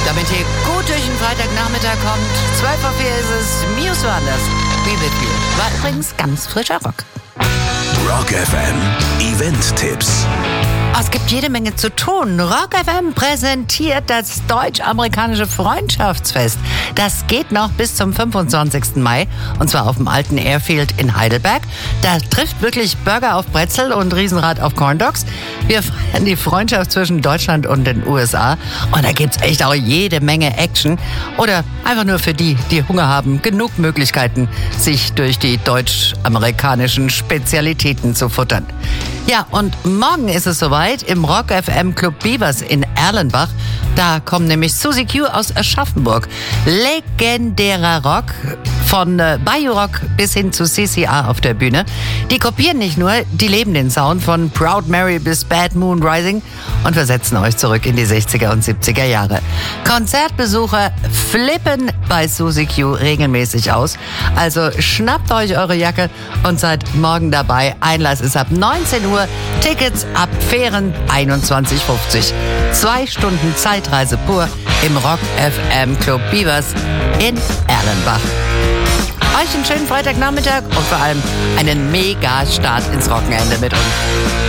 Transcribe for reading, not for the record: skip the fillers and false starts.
damit ihr gut durch den Freitagnachmittag kommt. 12:04 ist es. Muse Wonders. Be with you. War übrigens ganz frischer Rock. Rock FM Event-Tipps. Es gibt jede Menge zu tun. Rock FM präsentiert das deutsch-amerikanische Freundschaftsfest. Das geht noch bis zum 25. Mai und zwar auf dem alten Airfield in Heidelberg. Da trifft wirklich Burger auf Brezel und Riesenrad auf Corndogs. Wir feiern die Freundschaft zwischen Deutschland und den USA und da gibt's echt auch jede Menge Action. Oder einfach nur für die, die Hunger haben, genug Möglichkeiten, sich durch die deutsch-amerikanischen Spezialitäten zu futtern. Ja, und morgen ist es soweit im Rock FM Club Beavers in Erlenbach. Da kommen nämlich Suzy Q aus Aschaffenburg. Legendärer Rock, von Bayou Rock bis hin zu CCR auf der Bühne. Die kopieren nicht nur, die leben den Sound von Proud Mary bis Bad Moon Rising und versetzen euch zurück in die 60er und 70er Jahre. Konzertbesucher flippen bei Suzy Q regelmäßig aus. Also schnappt euch eure Jacke und seid morgen dabei. Einlass ist ab 19 Uhr, Tickets ab fairen 21,50. 2 Stunden Zeitreise pur im Rock FM Club Beavers in Erlenbach. Euch einen schönen Freitagnachmittag und vor allem einen mega Start ins Wochenende mit uns.